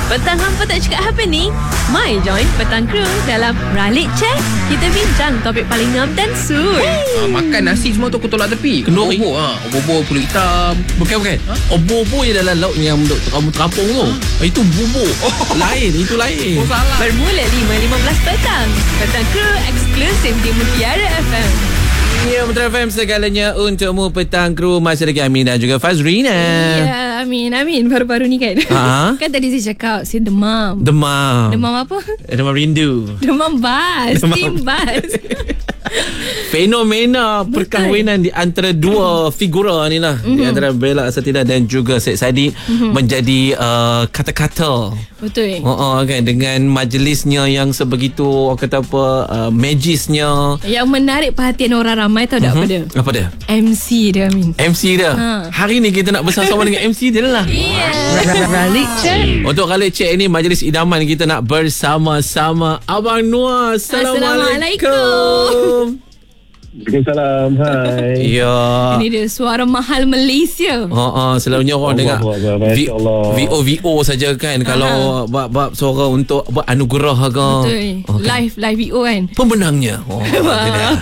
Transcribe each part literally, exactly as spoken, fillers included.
Petang hampa tak cakap apa ni? My join Petang Crew dalam Ralik Check. Kita bincang topik paling ngam dan suit. Ah, makan nasi semua tu aku tolak tepi. Kenduri. Obor ha, obor kulit hitam. Bukan bukan. Ha? Obor-obor yang dalam laut yang duk kamu terapung tu. Ha? Itu bubur. Oh. Lain, itu lain. Oh salah. Bermula lima lima belas petang. Petang Crew eksklusif di Mutiara F M. Ya, Mutiara F M segalanya untukmu. Petang Crew masih lagi Amin dan juga Fazrina. Ya, Amin, Amin. Baru-baru ni kan. Ha? Kan tadi saya cakap saya demam. Demam. Demam apa? Demam rindu. Demam bas. Demam. Tim bas. Fenomena Betul. perkahwinan di antara dua figura ni lah, mm-hmm. di antara Bella Satina dan juga Syed Saddiq, mm-hmm. menjadi uh, kata-kata. Betul. Oh, oh kan, dengan majlisnya yang sebegitu, orang kata apa, uh, magisnya. Yang menarik perhatian orang ramai tahu tak Mm-hmm. apa dia? Apa dia? M C dia, Amin. M C dia. Ha. Hari ni kita nak bersama-sama dengan M C dia lah. Yeah. Ralik Check. Untuk kali cek ini majlis idaman, kita nak bersama-sama Abang Noah. Assalamualaikum. Waalaikumsalam. Hai. Ya. Ini dia suara mahal Malaysia. Ha ah, selalunya orang dengar V- V O V O saja kan, kalau bab-bab suara untuk buat anugerah ke. Betul. Oh, kan? Live live V O kan. Pemenangnya. Oh, tidak.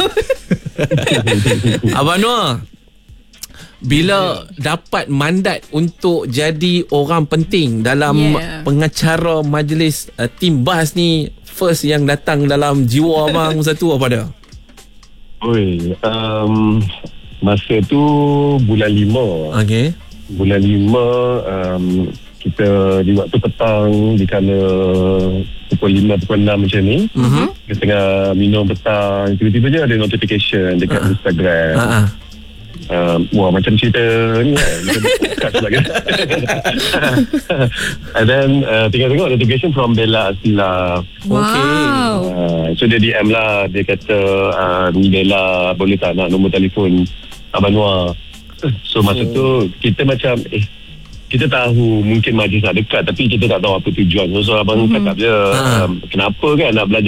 Abang Noah, bila dapat mandat untuk jadi orang penting dalam Yeah. pengacara majlis uh, Tim Bas ni, first yang datang dalam jiwa abang satu apa dia? Oi, um, masa tu bulan lima. Okey. Bulan lima, um, kita di waktu petang, di kala pukul lima, pukul enam macam ni. Mhm. Kita tengah minum petang, tiba-tiba je ada notification dekat Uh-uh. Instagram. Ha ah. Um, wah, macam cerita ni kan. Macam kat sebelah kan. And then uh, tengok-tengok notification from Bella Asila. Wow. Uh, so dia D M lah. Dia kata, uh, ni Bella, boleh tak nak nombor telefon Abang Noah? So masa tu kita macam eh, kita tahu mungkin majlis nak dekat, tapi kita tak tahu apa tujuan. So, so abang Mm-hmm. cakap je, Ha. um, kenapa kan nak belajar